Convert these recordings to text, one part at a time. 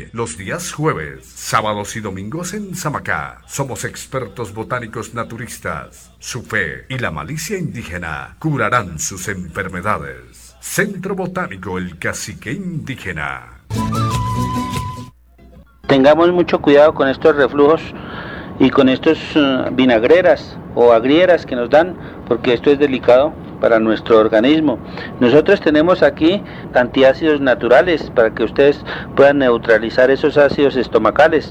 los días jueves, sábados y domingos en Samacá. Somos expertos botánicos naturistas. Su fe y la malicia indígena curarán sus enfermedades. Centro Botánico El Cacique Indígena. Tengamos mucho cuidado con estos reflujos y con estos vinagreras o agrieras que nos dan, porque esto es delicado para nuestro organismo. Nosotros tenemos aquí antiácidos naturales para que ustedes puedan neutralizar esos ácidos estomacales,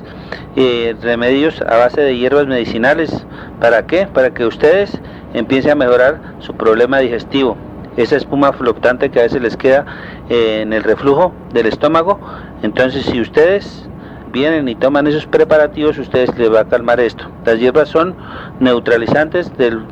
remedios a base de hierbas medicinales. ¿Para qué? Para que ustedes empiecen a mejorar su problema digestivo. Esa espuma flotante que a veces les queda en el reflujo del estómago. Entonces, si ustedes vienen y toman esos preparativos, ustedes les va a calmar esto. Las hierbas son neutralizantes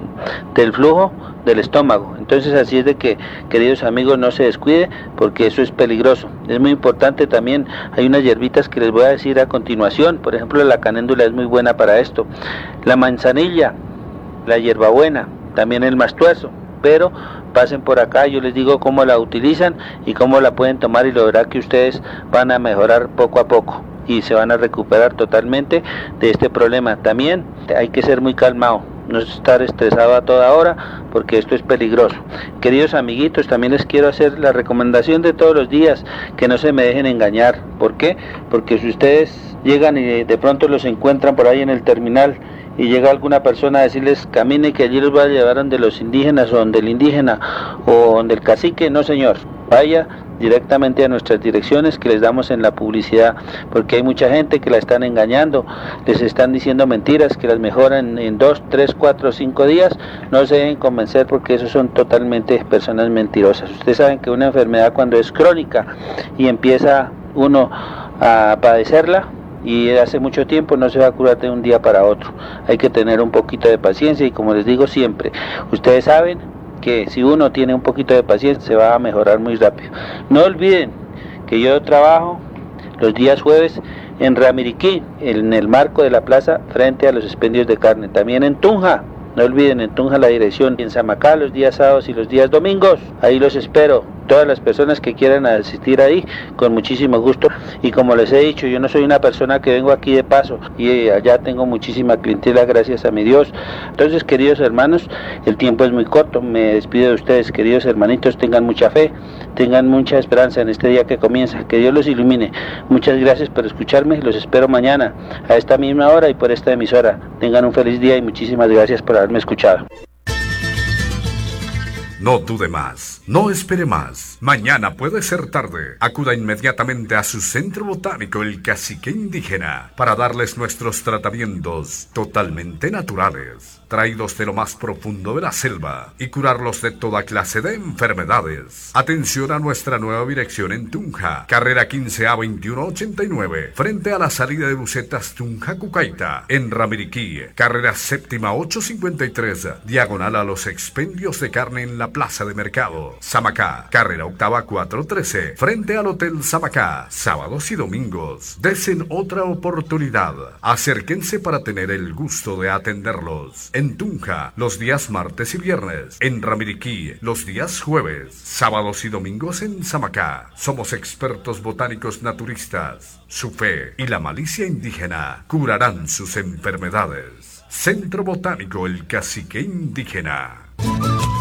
del flujo del estómago. Entonces, así es de que, queridos amigos, no se descuide, porque eso es peligroso. Es muy importante también, hay unas hierbitas que les voy a decir a continuación. Por ejemplo, la canéndula es muy buena para esto. La manzanilla, la hierbabuena, también el mastuerzo. Pero pasen por acá, yo les digo cómo la utilizan y cómo la pueden tomar, y lo verá que ustedes van a mejorar poco a poco y se van a recuperar totalmente de este problema. También hay que ser muy calmado, no estar estresado a toda hora, porque esto es peligroso. Queridos amiguitos, también les quiero hacer la recomendación de todos los días, que no se me dejen engañar. ¿Por qué? Porque si ustedes llegan y de pronto los encuentran por ahí en el terminal y llega alguna persona a decirles camine que allí los va a llevar donde los indígenas o donde el indígena o donde el cacique, no señor, vaya directamente a nuestras direcciones que les damos en la publicidad, porque hay mucha gente que la están engañando, les están diciendo mentiras que las mejoran en 2, 3, 4, 5 días. No se dejen convencer, porque esos son totalmente personas mentirosas. Ustedes saben que una enfermedad, cuando es crónica y empieza uno a padecerla y hace mucho tiempo, no se va a curar de un día para otro. Hay que tener un poquito de paciencia, y como les digo siempre, ustedes saben que si uno tiene un poquito de paciencia se va a mejorar muy rápido. No olviden que yo trabajo los días jueves en Ramiriquí, en el marco de la plaza frente a los expendios de carne. También en Tunja, no olviden, en Tunja la dirección. En Samacá los días sábados y los días domingos. Ahí los espero. Todas las personas que quieran asistir ahí, con muchísimo gusto. Y como les he dicho, yo no soy una persona que vengo aquí de paso, y allá tengo muchísima clientela, gracias a mi Dios. Entonces, queridos hermanos, el tiempo es muy corto. Me despido de ustedes, queridos hermanitos. Tengan mucha fe, tengan mucha esperanza en este día que comienza. Que Dios los ilumine. Muchas gracias por escucharme. Los espero mañana a esta misma hora y por esta emisora. Tengan un feliz día y muchísimas gracias por haberme escuchado. No dude más, no espere más. Mañana puede ser tarde. Acuda inmediatamente a su centro botánico El Cacique Indígena para darles nuestros tratamientos totalmente naturales, traídos de lo más profundo de la selva, y curarlos de toda clase de enfermedades. Atención a nuestra nueva dirección en Tunja, carrera 15A 2189, frente a la salida de Bucetas Tunja Cucaita. En Ramiriquí, carrera séptima 853, diagonal a los expendios de carne en la Plaza de Mercado. Samacá, carrera octava 413, frente al Hotel Samacá, sábados y domingos. Desen otra oportunidad. Acérquense para tener el gusto de atenderlos. En Tunja, los días martes y viernes. En Ramiriquí, los días jueves. Sábados y domingos en Samacá. Somos expertos botánicos naturistas. Su fe y la malicia indígena curarán sus enfermedades. Centro Botánico El Cacique Indígena.